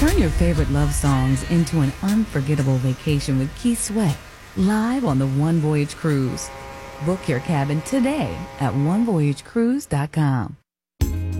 Turn your favorite love songs into an unforgettable vacation with Keith Sweat, live on the One Voyage Cruise. Book your cabin today at onevoyagecruise.com.